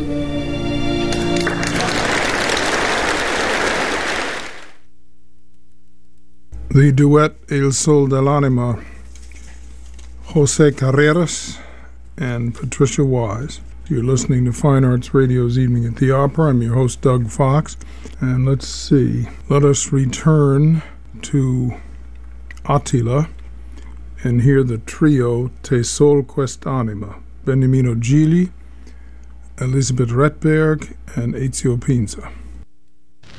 The duet Il Sol dell'Anima, Jose Carreras and Patricia Wise. You're listening to Fine Arts Radio's Evening at the Opera. I'm your host, Doug Fox. And let's see. Let us return to Attila and hear the trio Te Sol Quest'Anima, Beniamino Gigli, Elisabeth Rehberg, and Ezio Pinza.